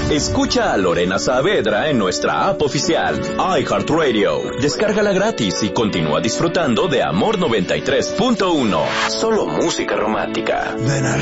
Escucha a Lorena Saavedra en nuestra app oficial, iHeartRadio. Descárgala gratis y continúa disfrutando de Amor 93.1. Solo música romántica.